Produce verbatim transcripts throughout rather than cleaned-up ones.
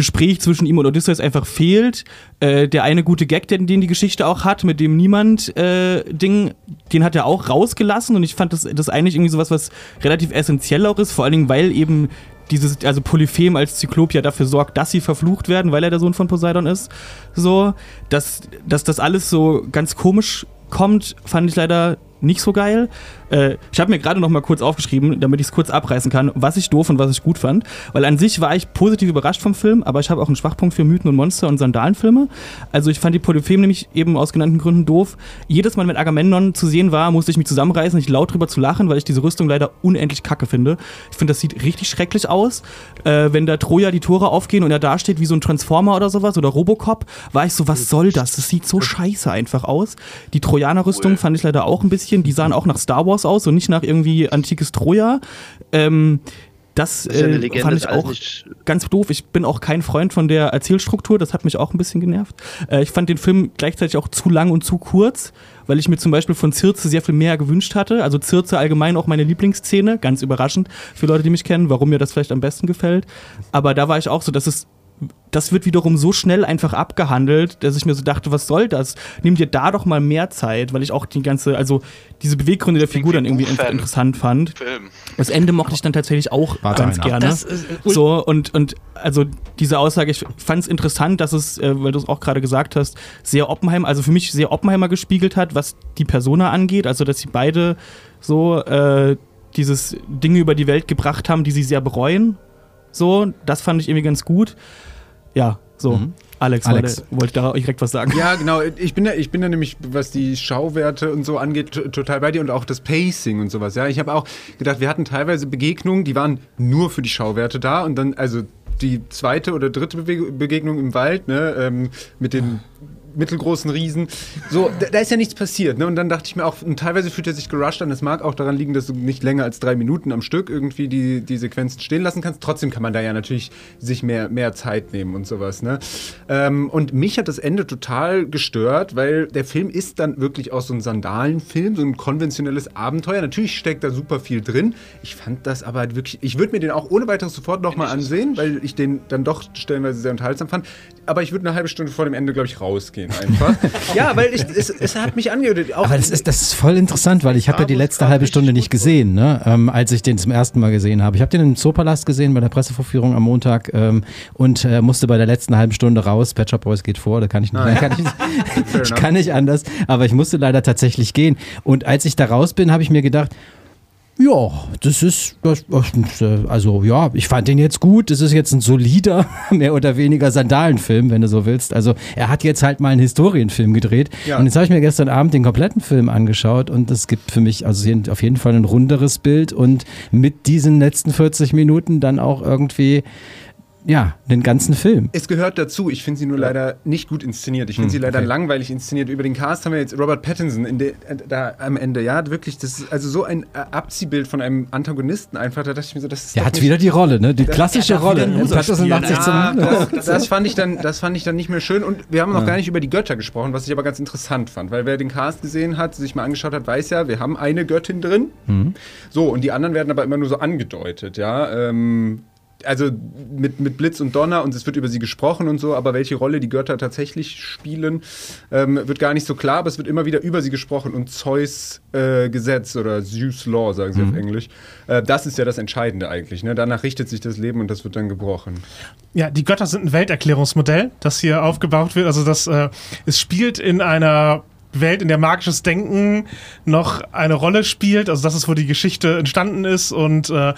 Gespräch zwischen ihm und Odysseus einfach fehlt. Äh, der eine gute Gag, den, den die Geschichte auch hat, mit dem Niemand-Ding, äh, den hat er auch rausgelassen. Und ich fand das, das eigentlich irgendwie sowas, was relativ essentiell auch ist, vor allen Dingen, weil eben dieses, also Polyphem als Zyklop ja dafür sorgt, dass sie verflucht werden, weil er der Sohn von Poseidon ist. So, dass, dass das alles so ganz komisch kommt, fand ich leider nicht so geil. Äh, ich habe mir gerade noch mal kurz aufgeschrieben, damit ich es kurz abreißen kann, was ich doof und was ich gut fand. Weil an sich war ich positiv überrascht vom Film, aber ich habe auch einen Schwachpunkt für Mythen und Monster und Sandalenfilme. Also ich fand die Polyphem nämlich eben aus genannten Gründen doof. Jedes Mal, wenn Agamemnon zu sehen war, musste ich mich zusammenreißen, nicht laut drüber zu lachen, weil ich diese Rüstung leider unendlich kacke finde. Ich finde, das sieht richtig schrecklich aus. Äh, wenn da Troja die Tore aufgehen und er da steht wie so ein Transformer oder sowas oder Robocop, war ich so, was soll das? Das sieht so scheiße einfach aus. Die Trojaner-Rüstung fand ich leider auch ein bisschen. Die sahen auch nach Star Wars aus und nicht nach irgendwie antikes Troja. Ähm, das das äh, Legende, fand ich auch ganz doof. Ich bin auch kein Freund von der Erzählstruktur. Das hat mich auch ein bisschen genervt. Äh, ich fand den Film gleichzeitig auch zu lang und zu kurz, weil ich mir zum Beispiel von Circe sehr viel mehr gewünscht hatte. Also Circe allgemein auch meine Lieblingsszene. Ganz überraschend für Leute, die mich kennen, warum mir das vielleicht am besten gefällt. Aber da war ich auch so, dass es das wird wiederum so schnell einfach abgehandelt, dass ich mir so dachte, was soll das? Nimm dir da doch mal mehr Zeit, weil ich auch die ganze, also diese Beweggründe der Figur dann irgendwie inter- interessant fand. Film. Das Ende mochte ich dann tatsächlich auch Warte ganz einer. gerne. Das ist, so, und, und also diese Aussage, ich fand es interessant, dass es, äh, weil du es auch gerade gesagt hast, sehr Oppenheimer, also für mich sehr Oppenheimer gespiegelt hat, was die Persona angeht, also dass sie beide so äh, dieses Dinge über die Welt gebracht haben, die sie sehr bereuen. So, das fand ich irgendwie ganz gut. Ja, so. Mhm. Alex, Alex. Wollte, wollte da direkt was sagen. Ja, genau. Ich bin da, ich bin da nämlich, was die Schauwerte und so angeht, t- total bei dir und auch das Pacing und sowas. Ja, ich habe auch gedacht, wir hatten teilweise Begegnungen, die waren nur für die Schauwerte da und dann, also die zweite oder dritte Bege- Begegnung im Wald, ne, ähm, mit den mittelgroßen Riesen. So, da, da ist ja nichts passiert. Ne? Und dann dachte ich mir auch, und teilweise fühlt er sich gerusht an. Das mag auch daran liegen, dass du nicht länger als drei Minuten am Stück irgendwie die, die Sequenzen stehen lassen kannst. Trotzdem kann man da ja natürlich sich mehr, mehr Zeit nehmen und sowas. Ne? Ähm, und mich hat das Ende total gestört, weil der Film ist dann wirklich auch so ein Sandalenfilm, so ein konventionelles Abenteuer. Natürlich steckt da super viel drin. Ich fand das aber halt wirklich, ich würde mir den auch ohne weiteres sofort nochmal ansehen, weil ich den dann doch stellenweise sehr unterhaltsam fand. Aber ich würde eine halbe Stunde vor dem Ende, glaube ich, rausgehen. Einfach. Ja, weil ich, es, es hat mich angehört. Aber das ist, das ist voll interessant, weil ich habe ja die letzte halbe Stunde nicht gesehen, ne? ähm, als ich den zum ersten Mal gesehen habe. Ich habe den im Zoopalast gesehen bei der Pressevorführung am Montag ähm, und äh, musste bei der letzten halben Stunde raus. Pet Shop Boys geht vor, da kann ich nicht, ah, kann ich, ich kann nicht anders, aber ich musste leider tatsächlich gehen. Und als ich da raus bin, habe ich mir gedacht, ja, das ist, das, also ja, ich fand den jetzt gut. Das ist jetzt ein solider, mehr oder weniger Sandalenfilm, wenn du so willst. Also er hat jetzt halt mal einen Historienfilm gedreht. Ja. Und jetzt habe ich mir gestern Abend den kompletten Film angeschaut und es gibt für mich also auf jeden Fall ein runderes Bild und mit diesen letzten vierzig Minuten dann auch irgendwie ja, den ganzen Film. Es gehört dazu. Ich finde sie nur leider nicht gut inszeniert. Ich finde hm, sie leider okay. langweilig inszeniert. Über den Cast haben wir jetzt Robert Pattinson in de, da am Ende. Ja, wirklich, das ist also so ein Abziehbild von einem Antagonisten einfach. Da dachte ich mir so, das ist Er hat wieder die Rolle, ne? Die das, klassische Rolle. Pattinson macht sich zum das, das, fand ich dann, das fand ich dann nicht mehr schön. Und wir haben noch ja. gar nicht über die Götter gesprochen, was ich aber ganz interessant fand. Weil wer den Cast gesehen hat, sich mal angeschaut hat, weiß ja, wir haben eine Göttin drin. Mhm. So, und die anderen werden aber immer nur so angedeutet, ja. Ähm, Also mit, mit Blitz und Donner und es wird über sie gesprochen und so, aber welche Rolle die Götter tatsächlich spielen, ähm, wird gar nicht so klar, aber es wird immer wieder über sie gesprochen und Zeus äh, Gesetz oder Zeus Law, sagen sie mhm. auf Englisch, äh, das ist ja das Entscheidende eigentlich. Ne? Danach richtet sich das Leben und das wird dann gebrochen. Ja, die Götter sind ein Welterklärungsmodell, das hier aufgebaut wird. Also das, äh, es spielt in einer Welt, in der magisches Denken noch eine Rolle spielt. Also das ist, wo die Geschichte entstanden ist und äh,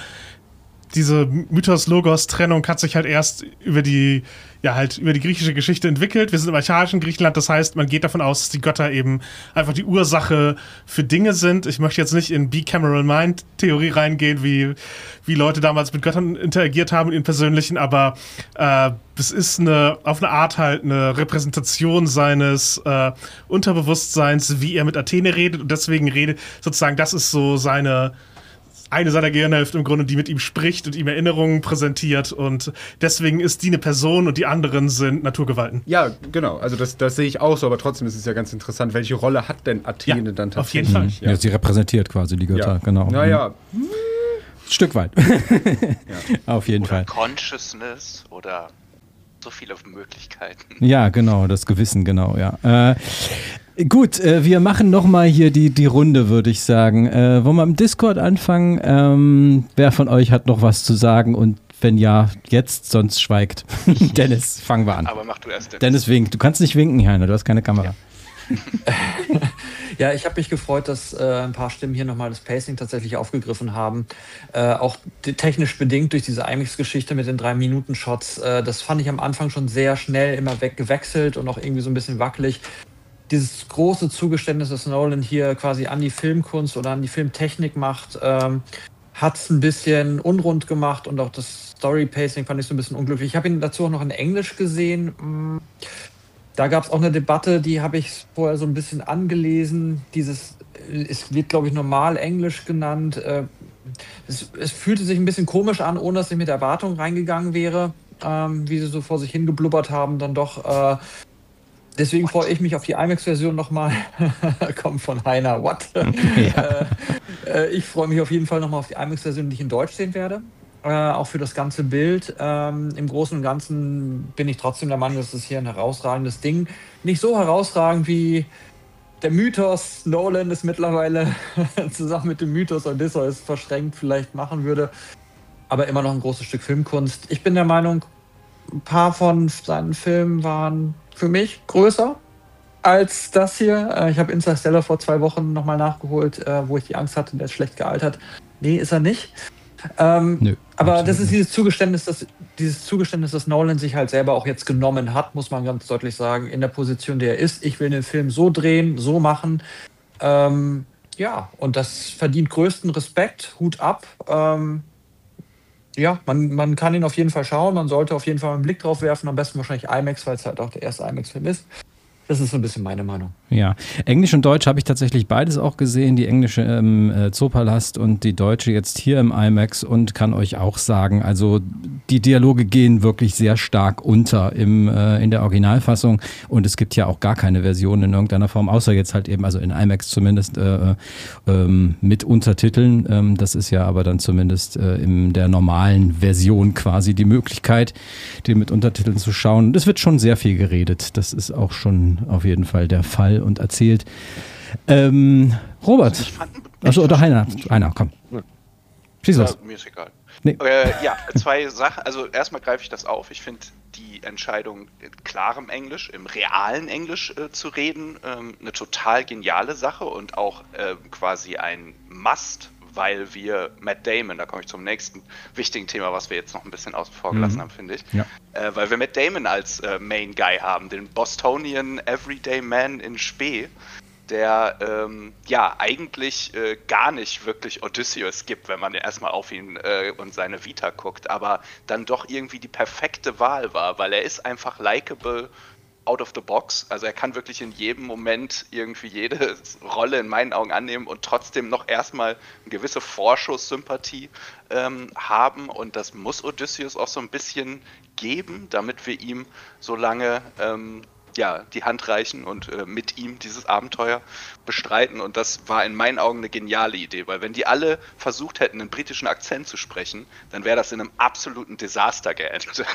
diese Mythos-Logos-Trennung hat sich halt erst über die, ja, halt über die griechische Geschichte entwickelt. Wir sind im archaischen Griechenland, das heißt, man geht davon aus, dass die Götter eben einfach die Ursache für Dinge sind. Ich möchte jetzt nicht in Bicameral Mind-Theorie reingehen, wie, wie Leute damals mit Göttern interagiert haben, in ihren persönlichen, aber äh, es ist eine, auf eine Art halt eine Repräsentation seines äh, Unterbewusstseins, wie er mit Athene redet und deswegen redet, sozusagen, das ist so seine eine seiner Gehirnhälfte im Grunde, die mit ihm spricht und ihm Erinnerungen präsentiert und deswegen ist die eine Person und die anderen sind Naturgewalten. Ja, genau, also das, das sehe ich auch so, aber trotzdem ist es ja ganz interessant, welche Rolle hat denn Athene ja, dann tatsächlich? Auf jeden Fall. Ja. Ja, sie repräsentiert quasi die Götter, ja. genau. Naja. Ein Stück weit. Ja. Auf jeden oder Fall. Consciousness oder so viele Möglichkeiten. Ja, genau, das Gewissen, genau, ja. Äh, gut, äh, wir machen nochmal hier die, die Runde, würde ich sagen. Äh, wollen wir im Discord anfangen? Ähm, wer von euch hat noch was zu sagen? Und wenn ja, jetzt, sonst schweigt. Dennis, fangen wir an. Aber mach du erst. Dennis, Dennis winkt. Du kannst nicht winken, Heiner, du hast keine Kamera. Ja. Ja, ich habe mich gefreut, dass äh, ein paar Stimmen hier nochmal das Pacing tatsächlich aufgegriffen haben. Äh, auch technisch bedingt durch diese IMAX-Geschichte mit den drei-Minuten-Shots. Äh, das fand ich am Anfang schon sehr schnell immer weggewechselt und auch irgendwie so ein bisschen wackelig. Dieses große Zugeständnis, das Nolan hier quasi an die Filmkunst oder an die Filmtechnik macht, ähm, hat es ein bisschen unrund gemacht und auch das Story-Pacing fand ich so ein bisschen unglücklich. Ich habe ihn dazu auch noch in Englisch gesehen. Da gab es auch eine Debatte, die habe ich vorher so ein bisschen angelesen. Dieses, es wird, glaube ich, normal Englisch genannt. Es, es fühlte sich ein bisschen komisch an, ohne dass ich mit Erwartungen reingegangen wäre, ähm, wie sie so vor sich hingeblubbert haben, dann doch. Äh, deswegen freue ich mich auf die IMAX-Version nochmal. Kommt von Heiner, what? Ja. äh, ich freue mich auf jeden Fall nochmal auf die IMAX-Version, die ich in Deutsch sehen werde. Äh, auch für das ganze Bild. Ähm, Im Großen und Ganzen bin ich trotzdem der Meinung, dass es hier ein herausragendes Ding. Nicht so herausragend wie der Mythos Nolan es mittlerweile zusammen mit dem Mythos Odysseus verschränkt vielleicht machen würde. Aber immer noch ein großes Stück Filmkunst. Ich bin der Meinung, ein paar von seinen Filmen waren für mich größer als das hier. Äh, ich habe Interstellar vor zwei Wochen nochmal nachgeholt, äh, wo ich die Angst hatte, der ist schlecht gealtert. Nee, ist er nicht. Ähm, Nö, aber das ist dieses Zugeständnis, dass, dieses Zugeständnis, dass Nolan sich halt selber auch jetzt genommen hat, muss man ganz deutlich sagen, in der Position, der er ist. Ich will den Film so drehen, so machen. Ähm, ja, und das verdient größten Respekt. Hut ab. Ähm, ja, man, man kann ihn auf jeden Fall schauen. Man sollte auf jeden Fall einen Blick drauf werfen. Am besten wahrscheinlich IMAX, weil es halt auch der erste IMAX-Film ist. Das ist so ein bisschen meine Meinung. Ja, Englisch und Deutsch habe ich tatsächlich beides auch gesehen, die englische im äh, Zoopalast und die deutsche jetzt hier im IMAX und kann euch auch sagen, also die Dialoge gehen wirklich sehr stark unter im, äh, in der Originalfassung und es gibt ja auch gar keine Version in irgendeiner Form, außer jetzt halt eben, also in IMAX zumindest äh, ähm, mit Untertiteln. Ähm, das ist ja aber dann zumindest äh, in der normalen Version quasi die Möglichkeit, den mit Untertiteln zu schauen. Es wird schon sehr viel geredet, das ist auch schon auf jeden Fall der Fall und erzählt. Ähm, Robert. Achso, oder Heiner. Heiner, komm. Schieß los. Ja, mir ist egal. Nee. Äh, ja, zwei Sachen. Also erstmal greife ich das auf. Ich finde die Entscheidung, in klarem Englisch, im realen Englisch äh, zu reden, ähm, eine total geniale Sache und auch äh, quasi ein Must, weil wir Matt Damon, da komme ich zum nächsten wichtigen Thema, was wir jetzt noch ein bisschen außen vor gelassen mhm. haben, finde ich. Ja. Äh, weil wir Matt Damon als äh, Main Guy haben, den Bostonian Everyday Man in Spee, der ähm, ja eigentlich äh, gar nicht wirklich Odysseus gibt, wenn man erstmal auf ihn äh, und seine Vita guckt, aber dann doch irgendwie die perfekte Wahl war, weil er ist einfach likable, out of the box, also er kann wirklich in jedem Moment irgendwie jede Rolle in meinen Augen annehmen und trotzdem noch erstmal eine gewisse Vorschusssympathie ähm, haben und das muss Odysseus auch so ein bisschen geben, damit wir ihm so lange ähm, ja, die Hand reichen und äh, mit ihm dieses Abenteuer bestreiten und das war in meinen Augen eine geniale Idee, weil wenn die alle versucht hätten, einen britischen Akzent zu sprechen, dann wäre das in einem absoluten Desaster geendet.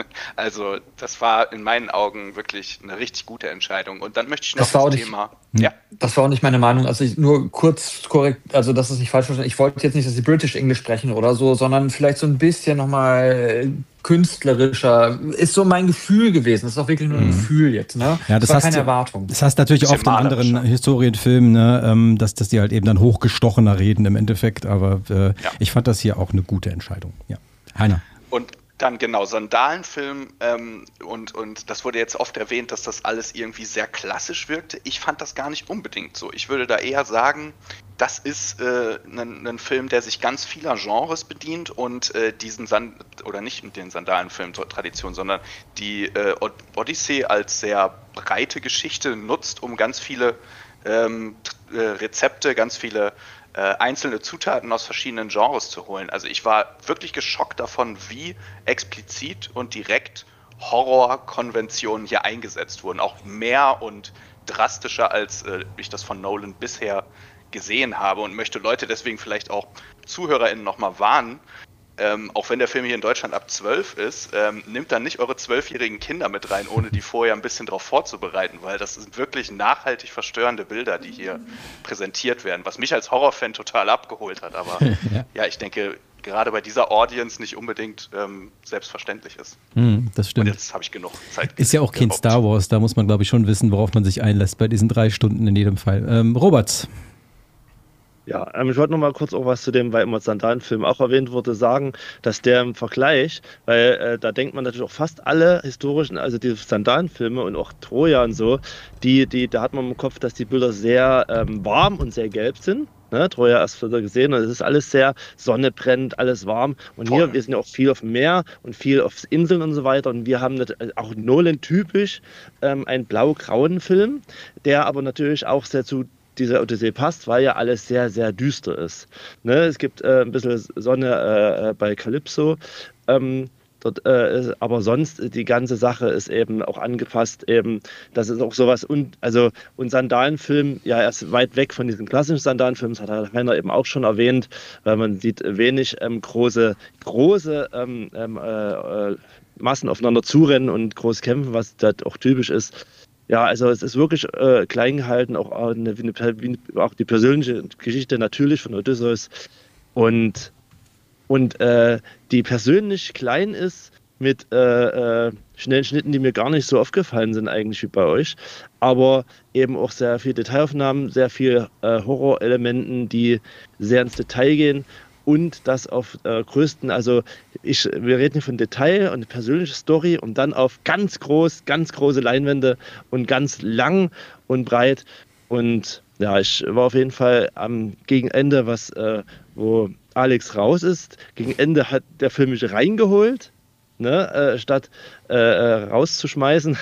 Also das war in meinen Augen wirklich eine richtig gute Entscheidung und dann möchte ich noch das, das Thema... Nicht, ja. Das war auch nicht meine Meinung, also ich, nur kurz korrekt, also das ist nicht falsch verstanden, ich wollte jetzt nicht, dass sie British English sprechen oder so, sondern vielleicht so ein bisschen nochmal... künstlerischer, ist so mein Gefühl gewesen. Das ist auch wirklich nur ein mhm. Gefühl jetzt, ne? Ja, das, das war keine Erwartung. Das heißt natürlich oft in anderen Historienfilmen, ne, ähm, dass, dass die halt eben dann hochgestochener reden im Endeffekt, aber äh, ja. ich fand das hier auch eine gute Entscheidung. Ja. Heiner. Und dann genau, Sandalenfilm ähm, und, und das wurde jetzt oft erwähnt, dass das alles irgendwie sehr klassisch wirkte. Ich fand das gar nicht unbedingt so. Ich würde da eher sagen, das ist äh, ein, ein Film, der sich ganz vieler Genres bedient und äh, diesen Sand oder nicht den Sandalenfilm-Tradition, sondern die äh, Odyssee als sehr breite Geschichte nutzt, um ganz viele ähm, äh, Rezepte, ganz viele äh, einzelne Zutaten aus verschiedenen Genres zu holen. Also ich war wirklich geschockt davon, wie explizit und direkt Horrorkonventionen hier eingesetzt wurden. Auch mehr und drastischer, als äh, ich das von Nolan bisher gesehen habe und möchte Leute deswegen vielleicht auch ZuhörerInnen nochmal warnen. ähm, auch wenn der Film hier in Deutschland ab zwölf ist, ähm, nimmt dann nicht eure zwölfjährigen Kinder mit rein, ohne die vorher ein bisschen darauf vorzubereiten, weil das sind wirklich nachhaltig verstörende Bilder, die hier präsentiert werden, was mich als Horrorfan total abgeholt hat. Aber ja. ja, ich denke, gerade bei dieser Audience nicht unbedingt ähm, selbstverständlich ist. Mm, das stimmt. Und jetzt habe ich genug Zeit. Ist ja auch kein Star Wars, da muss man, glaube ich, schon wissen, worauf man sich einlässt bei diesen drei Stunden in jedem Fall. Ähm, Robert. Ja, ähm, ich wollte noch mal kurz auch was zu dem, weil immer Sandalenfilm auch erwähnt wurde, sagen, dass der im Vergleich, weil äh, da denkt man natürlich auch fast alle historischen, also die Sandalenfilme und auch Troja und so, die, die, da hat man im Kopf, dass die Bilder sehr ähm, warm und sehr gelb sind. Ne, Troja erst wieder gesehen und es ist alles sehr, Sonne brennt, alles warm und Toll. Hier, wir sind ja auch viel auf dem Meer und viel auf Inseln und so weiter und wir haben auch Nolan-typisch ähm, einen blau-grauen Film, der aber natürlich auch sehr zu dieser Odyssee passt, weil ja alles sehr, sehr düster ist. Ne, es gibt äh, ein bisschen Sonne äh, bei Calypso, ähm, dort, äh, aber sonst die ganze Sache ist eben auch angepasst, eben, das ist auch sowas, und also und Sandalenfilm, ja, er ist weit weg von diesem klassischen Sandalenfilm, das hat Heiner eben auch schon erwähnt, weil man sieht wenig ähm, große, große ähm, äh, Massen aufeinander zurennen und groß kämpfen, was da auch typisch ist. Ja, also es ist wirklich äh, klein gehalten, auch, eine, eine, auch die persönliche Geschichte natürlich von Odysseus und, und äh, die persönlich klein ist mit äh, äh, schnellen Schnitten, die mir gar nicht so aufgefallen sind eigentlich wie bei euch, aber eben auch sehr viel Detailaufnahmen, sehr viel äh, Horrorelementen, die sehr ins Detail gehen. Und das auf äh, größten, also ich, wir reden hier von Detail und persönliche Story und dann auf ganz groß, ganz große Leinwände und ganz lang und breit. Und ja, ich war auf jeden Fall am Gegenende, was, äh, wo Alex raus ist. Gegen Ende hat der Film mich reingeholt, ne, äh, statt äh, rauszuschmeißen.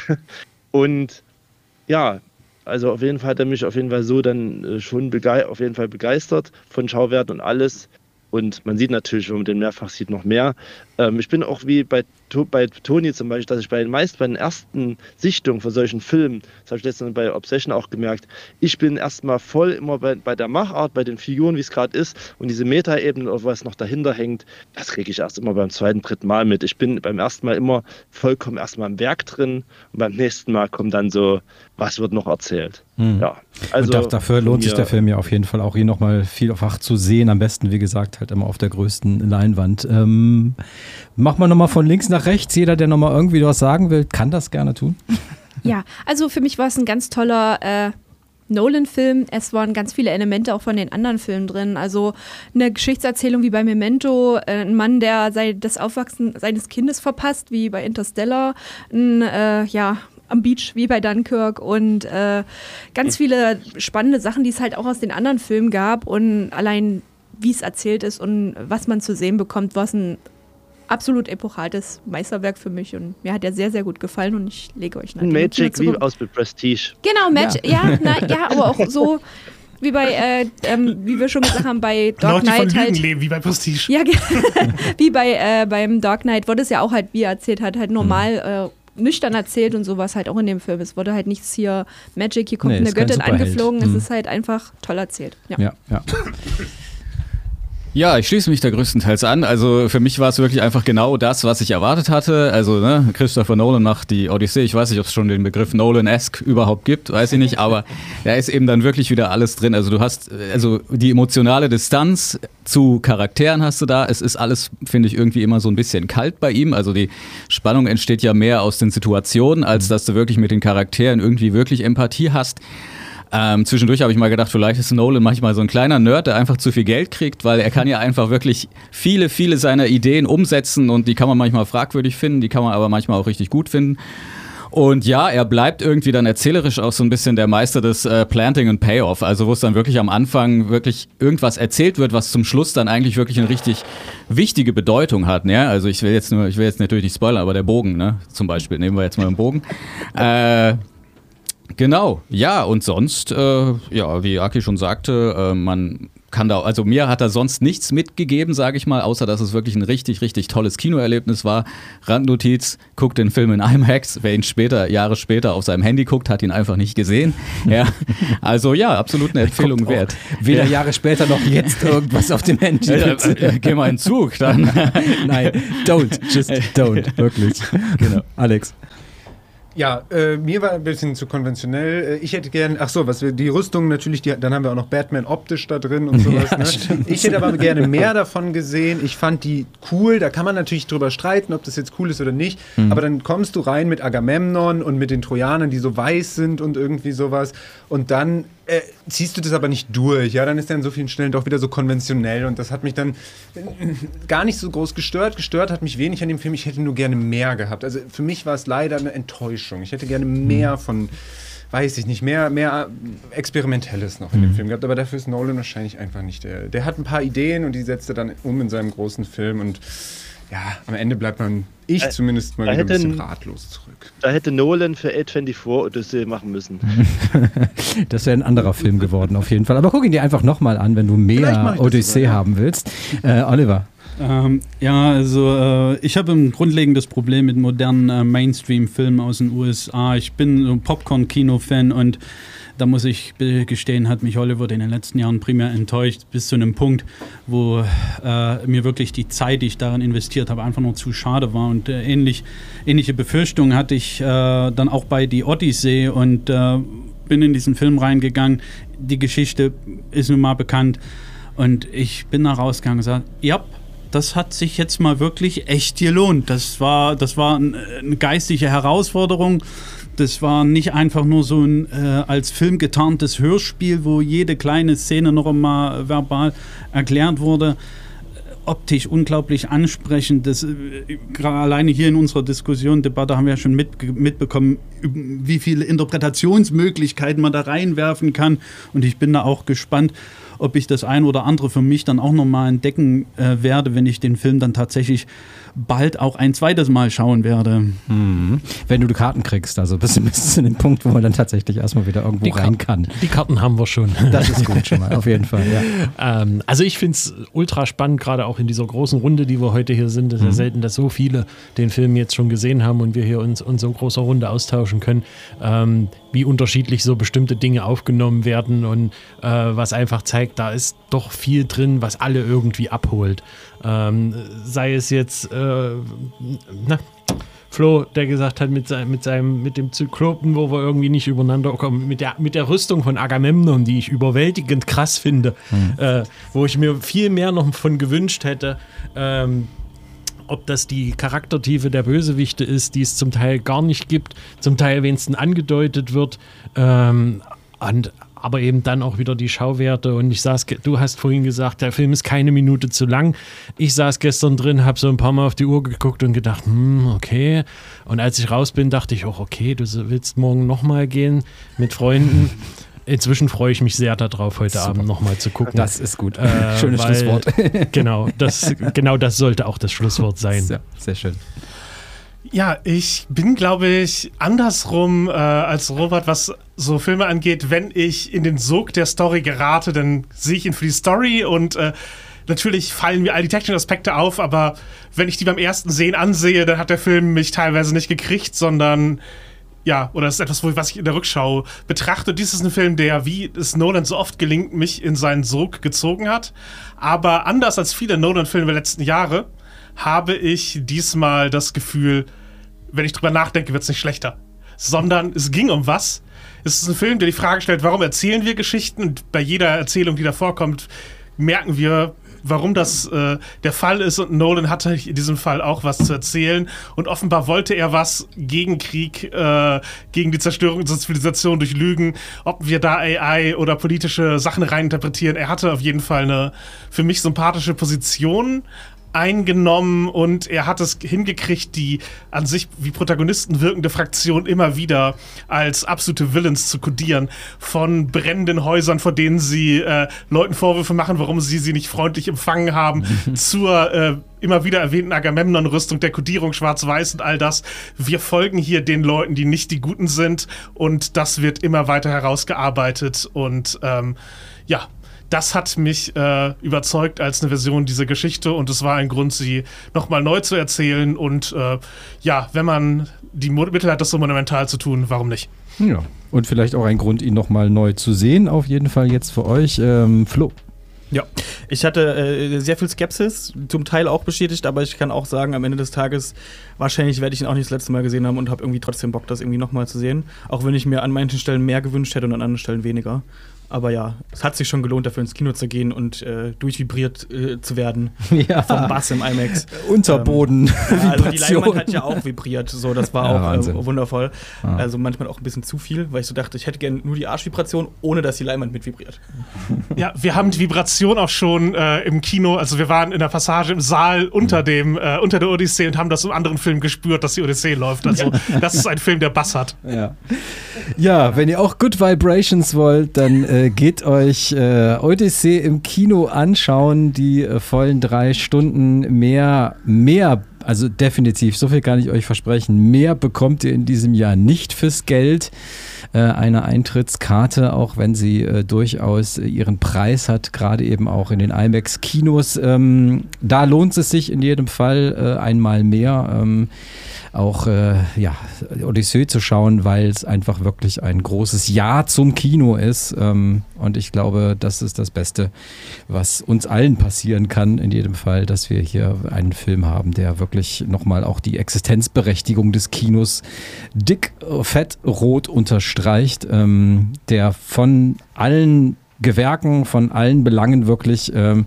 Und ja, also auf jeden Fall hat er mich auf jeden Fall so dann äh, schon begei- auf jeden Fall begeistert von Schauwerten und alles. Und man sieht natürlich, wenn man den mehrfach sieht, noch mehr. Ähm, ich bin auch wie bei, bei Toni zum Beispiel, dass ich bei den meist bei den ersten Sichtungen von solchen Filmen, das habe ich letztens bei Obsession auch gemerkt, ich bin erstmal voll immer bei, bei der Machart, bei den Figuren, wie es gerade ist. Und diese Metaebene, oder was noch dahinter hängt, das kriege ich erst immer beim zweiten, dritten Mal mit. Ich bin beim ersten Mal immer vollkommen erstmal im Werk drin und beim nächsten Mal kommt dann so, was wird noch erzählt. Hm. Ja, also und dafür lohnt sich der Film ja auf jeden Fall auch hier nochmal vielfach zu sehen. Am besten, wie gesagt, halt immer auf der größten Leinwand. Ähm, mach mal nochmal von links nach rechts. Jeder, der nochmal irgendwie was sagen will, kann das gerne tun. Ja, also für mich war es ein ganz toller äh, Nolan-Film. Es waren ganz viele Elemente auch von den anderen Filmen drin. Also eine Geschichtserzählung wie bei Memento, äh, ein Mann, der sei, das Aufwachsen seines Kindes verpasst, wie bei Interstellar, ein, äh, ja, am Beach, wie bei Dunkirk und äh, ganz viele spannende Sachen, die es halt auch aus den anderen Filmen gab und allein wie es erzählt ist und was man zu sehen bekommt, war es ein absolut epochales Meisterwerk für mich und mir hat er sehr, sehr gut gefallen und ich lege euch natürlich Magic wie aus mit Prestige. Genau, Magic, ja, ja, na, ja, aber auch so wie bei, äh, ähm, wie wir schon gesagt haben, bei Dark Leute Knight von halt. leben, wie bei Prestige. Ja, wie bei äh, beim Dark Knight wurde es ja auch halt, wie er erzählt hat, halt normal äh, nüchtern erzählt und sowas halt auch in dem Film. Es wurde halt nichts hier Magic, hier kommt Nee, eine ist kein Göttin Superheld. angeflogen, Mhm. es ist halt einfach toll erzählt. Ja. Ja, ja. Ja, ich schließe mich da größtenteils an. Also für mich war es wirklich einfach genau das, was ich erwartet hatte. Also ne, Christopher Nolan macht die Odyssee. Ich weiß nicht, ob es schon den Begriff Nolan-esque überhaupt gibt, weiß ich nicht. Aber da ist eben dann wirklich wieder alles drin. Also du hast also die emotionale Distanz zu Charakteren hast du da. Es ist alles, finde ich, irgendwie immer so ein bisschen kalt bei ihm. Also die Spannung entsteht ja mehr aus den Situationen, als dass du wirklich mit den Charakteren irgendwie wirklich Empathie hast. Ähm, zwischendurch habe ich mal gedacht, vielleicht ist Nolan manchmal so ein kleiner Nerd, der einfach zu viel Geld kriegt, weil er kann ja einfach wirklich viele, viele seiner Ideen umsetzen und die kann man manchmal fragwürdig finden, die kann man aber manchmal auch richtig gut finden. Und ja, er bleibt irgendwie dann erzählerisch auch so ein bisschen der Meister des äh, Planting and Payoff, also wo es dann wirklich am Anfang wirklich irgendwas erzählt wird, was zum Schluss dann eigentlich wirklich eine richtig wichtige Bedeutung hat. Ne? Also ich will jetzt nur, ich will jetzt natürlich nicht spoilern, aber der Bogen, ne, zum Beispiel, nehmen wir jetzt mal den Bogen. Äh, Genau, ja, und sonst, äh, ja, wie Aki schon sagte, äh, man kann da, also mir hat er sonst nichts mitgegeben, sage ich mal, außer dass es wirklich ein richtig, richtig tolles Kinoerlebnis war. Randnotiz, guckt den Film in IMAX. Wer ihn später, Jahre später auf seinem Handy guckt, hat ihn einfach nicht gesehen. Ja, also ja, absolut eine Empfehlung wert. Weder ja. Jahre später noch jetzt irgendwas auf dem Handy. Äh, äh, geh mal in den Zug, dann. Nein, don't, just don't, wirklich. Genau. Alex. Ja, äh, mir war ein bisschen zu konventionell. Ich hätte gern, ach so, was wir, die Rüstung natürlich, die, dann haben wir auch noch Batman optisch da drin und sowas. Ja, ne? Ich hätte aber gerne mehr davon gesehen. Ich fand die cool. Da kann man natürlich drüber streiten, ob das jetzt cool ist oder nicht. Mhm. Aber dann kommst du rein mit Agamemnon und mit den Trojanern, die so weiß sind und irgendwie sowas. Und dann äh, ziehst du das aber nicht durch. Ja, dann ist der an so vielen Stellen doch wieder so konventionell. Und das hat mich dann gar nicht so groß gestört. Gestört hat mich wenig an dem Film. Ich hätte nur gerne mehr gehabt. Also für mich war es leider eine Enttäuschung. Ich hätte gerne mehr von, weiß ich nicht, mehr, mehr Experimentelles noch in dem Film gehabt. Aber dafür ist Nolan wahrscheinlich einfach nicht der. Der hat ein paar Ideen und die setzt er dann um in seinem großen Film. Und ja, am Ende bleibt man, ich da, zumindest, mal wieder ein bisschen hätte, ratlos zurück. Da hätte Nolan für A vierundzwanzig Odyssey machen müssen. Das wäre ein anderer Film geworden, auf jeden Fall. Aber guck ihn dir einfach nochmal an, wenn du mehr Odyssee sogar, ja. haben willst. Äh, Oliver. Ähm, ja, also äh, ich habe ein grundlegendes Problem mit modernen äh, Mainstream-Filmen aus den U S A. Ich bin so ein Popcorn-Kino-Fan und da muss ich gestehen, hat mich Hollywood in den letzten Jahren primär enttäuscht, bis zu einem Punkt, wo äh, mir wirklich die Zeit, die ich darin investiert habe, einfach nur zu schade war. Und äh, ähnlich, ähnliche Befürchtungen hatte ich äh, dann auch bei Die Odyssee und äh, bin in diesen Film reingegangen. Die Geschichte ist nun mal bekannt und ich bin da rausgegangen und gesagt, ja, das hat sich jetzt mal wirklich echt gelohnt. Das war, das war eine geistige Herausforderung. Das war nicht einfach nur so ein äh, als Film getarntes Hörspiel, wo jede kleine Szene noch einmal verbal erklärt wurde. Optisch unglaublich ansprechend. Das, äh, alleine hier in unserer Diskussion, Debatte haben wir ja schon mit, mitbekommen, wie viele Interpretationsmöglichkeiten man da reinwerfen kann. Und ich bin da auch gespannt, ob ich das ein oder andere für mich dann auch nochmal entdecken äh, werde, wenn ich den Film dann tatsächlich bald auch ein zweites Mal schauen werde. Mhm. Wenn du die Karten kriegst, also bist du bis zu dem Punkt, wo man dann tatsächlich erstmal wieder irgendwo die rein Karten, kann. Die Karten haben wir schon. Das ist gut schon mal, auf jeden Fall. Ja. Ähm, also ich finde es ultra spannend, gerade auch in dieser großen Runde, die wir heute hier sind. Es ist mhm. ja selten, dass so viele den Film jetzt schon gesehen haben und wir hier uns in so großer Runde austauschen können, ähm, wie unterschiedlich so bestimmte Dinge aufgenommen werden und äh, was einfach zeigt, da ist doch viel drin, was alle irgendwie abholt. Ähm, sei es jetzt äh, na, Flo, der gesagt hat, mit, sein, mit, seinem, mit dem Zyklopen, wo wir irgendwie nicht übereinander kommen, mit der, mit der Rüstung von Agamemnon, die ich überwältigend krass finde, mhm. äh, wo ich mir viel mehr noch von gewünscht hätte, ähm, ob das die Charaktertiefe der Bösewichte ist, die es zum Teil gar nicht gibt, zum Teil wenigstens angedeutet wird, ähm, und aber eben dann auch wieder die Schauwerte. Und ich saß, du hast vorhin gesagt, der Film ist keine Minute zu lang. Ich saß gestern drin, habe so ein paar Mal auf die Uhr geguckt und gedacht, hm, okay. Und als ich raus bin, dachte ich auch, okay, du willst morgen nochmal gehen mit Freunden. Inzwischen freue ich mich sehr darauf, heute Super. Abend nochmal zu gucken. Das ist gut. Äh, Schönes weil, Schlusswort. Genau das, genau das sollte auch das Schlusswort sein. Ja, sehr schön. Ja, ich bin, glaube ich, andersrum äh, als Robert, was so Filme angeht. Wenn ich in den Sog der Story gerate, dann sehe ich ihn für die Story und äh, natürlich fallen mir all die technischen Aspekte auf, aber wenn ich die beim ersten Sehen ansehe, dann hat der Film mich teilweise nicht gekriegt, sondern ja, oder das ist etwas, was ich in der Rückschau betrachte. Dies ist ein Film, der, wie es Nolan so oft gelingt, mich in seinen Sog gezogen hat. Aber anders als viele Nolan-Filme der letzten Jahre habe ich diesmal das Gefühl, wenn ich drüber nachdenke, wird es nicht schlechter. Sondern es ging um was. Es ist ein Film, der die Frage stellt, warum erzählen wir Geschichten? Und bei jeder Erzählung, die da vorkommt, merken wir, warum das äh, der Fall ist. Und Nolan hatte in diesem Fall auch was zu erzählen. Und offenbar wollte er was gegen Krieg, äh, gegen die Zerstörung unserer Zivilisation durch Lügen. Ob wir da A I oder politische Sachen reininterpretieren. Er hatte auf jeden Fall eine für mich sympathische Position eingenommen und er hat es hingekriegt, die an sich wie Protagonisten wirkende Fraktion immer wieder als absolute Villains zu kodieren. Von brennenden Häusern, vor denen sie äh, Leuten Vorwürfe machen, warum sie sie nicht freundlich empfangen haben, zur äh, immer wieder erwähnten Agamemnon-Rüstung, der Kodierung schwarz-weiß und all das. Wir folgen hier den Leuten, die nicht die Guten sind und das wird immer weiter herausgearbeitet und ähm, ja, das hat mich äh, überzeugt als eine Version dieser Geschichte und es war ein Grund, sie nochmal neu zu erzählen und äh, ja, wenn man die Mittel hat, das so monumental zu tun, warum nicht? Ja, und vielleicht auch ein Grund, ihn nochmal neu zu sehen, auf jeden Fall jetzt für euch. Ähm, Flo. Ja, ich hatte äh, sehr viel Skepsis, zum Teil auch bestätigt, aber ich kann auch sagen, am Ende des Tages, wahrscheinlich werde ich ihn auch nicht das letzte Mal gesehen haben und habe irgendwie trotzdem Bock, das irgendwie nochmal zu sehen. Auch wenn ich mir an manchen Stellen mehr gewünscht hätte und an anderen Stellen weniger. Aber ja, es hat sich schon gelohnt, dafür ins Kino zu gehen und äh, durchvibriert äh, zu werden ja. vom Bass im IMAX. Unterboden. Ähm, ja, also die Leinwand hat ja auch vibriert, so, das war ja, auch äh, wundervoll. Ah. Also manchmal auch ein bisschen zu viel, weil ich so dachte, ich hätte gerne nur die Arschvibration, ohne dass die Leinwand mit vibriert. Ja, wir haben die Vibration auch schon äh, im Kino, also wir waren in der Passage im Saal unter dem äh, unter der Odyssee und haben das im anderen Film gespürt, dass die Odyssee läuft. Also ja. Das ist ein Film, der Bass hat. Ja, ja, wenn ihr auch Good Vibrations wollt, dann äh, geht euch äh, Odyssee im Kino anschauen, die äh, vollen drei Stunden mehr, mehr, also definitiv, so viel kann ich euch versprechen, mehr bekommt ihr in diesem Jahr nicht fürs Geld. Äh, eine Eintrittskarte, auch wenn sie äh, durchaus äh, ihren Preis hat, gerade eben auch in den IMAX-Kinos. Ähm, da lohnt es sich in jedem Fall äh, einmal mehr. Ähm, auch äh, ja, Odyssee zu schauen, weil es einfach wirklich ein großes Ja zum Kino ist. Ähm, und ich glaube, das ist das Beste, was uns allen passieren kann, in jedem Fall, dass wir hier einen Film haben, der wirklich nochmal auch die Existenzberechtigung des Kinos dick, fett, rot unterstreicht, ähm, der von allen Gewerken, von allen Belangen wirklich ähm,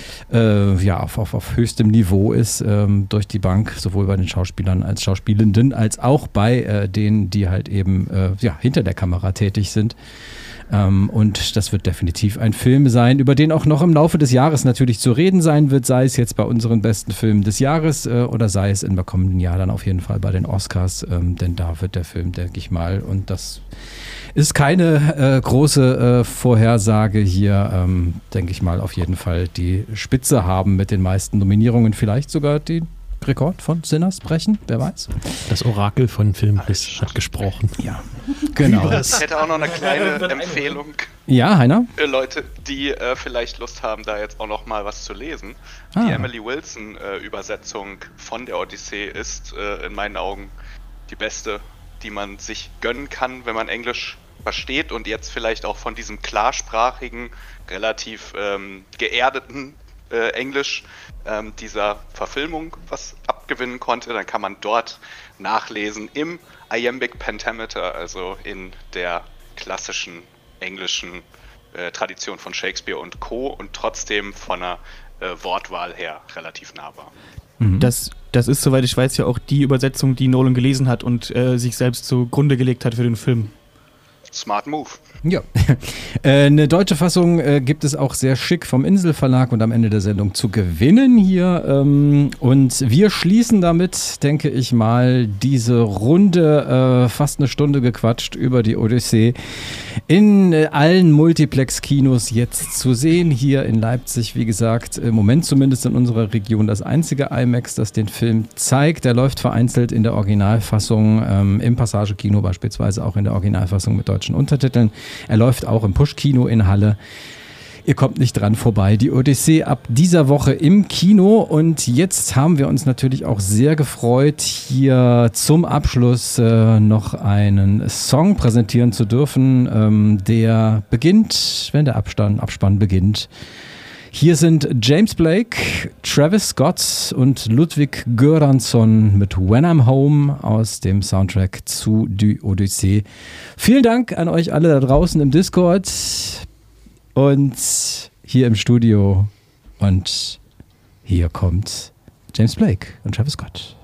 Äh, ja, auf, auf, auf höchstem Niveau ist, ähm, durch die Bank, sowohl bei den Schauspielern als Schauspielenden, als auch bei äh, denen, die halt eben äh, ja, hinter der Kamera tätig sind. Ähm, und das wird definitiv ein Film sein, über den auch noch im Laufe des Jahres natürlich zu reden sein wird, sei es jetzt bei unseren besten Filmen des Jahres äh, oder sei es im kommenden Jahr dann auf jeden Fall bei den Oscars, ähm, denn da wird der Film, denke ich mal, und das ist keine äh, große äh, Vorhersage hier, ähm, denke ich mal, auf jeden Fall die Spitze haben mit den meisten Nominierungen, vielleicht sogar den Rekord von Sinners brechen, wer weiß. Das Orakel von Filmriss hat gesprochen. Ja, genau. Ich hätte auch noch eine kleine Empfehlung. Ja, Heiner? Für Leute, die äh, vielleicht Lust haben, da jetzt auch noch mal was zu lesen. Ah. Die Emily Wilson-Übersetzung äh, von der Odyssee ist äh, in meinen Augen die beste, die man sich gönnen kann, wenn man Englisch versteht und jetzt vielleicht auch von diesem klarsprachigen, relativ ähm, geerdeten äh, Englisch ähm, dieser Verfilmung was abgewinnen konnte, dann kann man dort nachlesen im Iambic Pentameter, also in der klassischen englischen äh, Tradition von Shakespeare und Co. und trotzdem von einer äh, Wortwahl her relativ nahbar. Das, das ist, soweit ich weiß, ja auch die Übersetzung, die Nolan gelesen hat und äh, sich selbst zugrunde gelegt hat für den Film. Smart Move. Ja. äh, eine deutsche Fassung äh, gibt es auch sehr schick vom Inselverlag und am Ende der Sendung zu gewinnen hier. Ähm, und wir schließen damit, denke ich mal, diese Runde, äh, fast eine Stunde gequatscht über die Odyssee, in äh, allen Multiplex-Kinos jetzt zu sehen. Hier in Leipzig, wie gesagt, im Moment zumindest in unserer Region das einzige IMAX, das den Film zeigt. Der läuft vereinzelt in der Originalfassung, ähm, im Passage-Kino beispielsweise auch in der Originalfassung mit deutschen Untertiteln. Er läuft auch im Push-Kino in Halle. Ihr kommt nicht dran vorbei. Die Odyssee ab dieser Woche im Kino. Und jetzt haben wir uns natürlich auch sehr gefreut, hier zum Abschluss äh, noch einen Song präsentieren zu dürfen, ähm, der beginnt, wenn der Abspann, Abspann beginnt. Hier sind James Blake, Travis Scott und Ludwig Göransson mit When I'm Home aus dem Soundtrack zu Die Odyssee. Vielen Dank an euch alle da draußen im Discord und hier im Studio. Und hier kommt James Blake und Travis Scott.